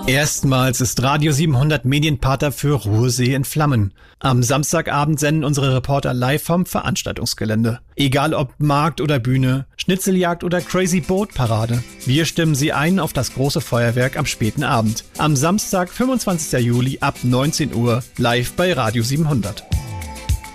Erstmals ist Radio 700 Medienpartner für Ruhrsee in Flammen. Am Samstagabend senden unsere Reporter live vom Veranstaltungsgelände. Egal ob Markt oder Bühne, Schnitzeljagd oder Crazy Boat Parade. Wir stimmen Sie ein auf das große Feuerwerk am späten Abend. Am Samstag, 25. Juli ab 19 Uhr, live bei Radio 700.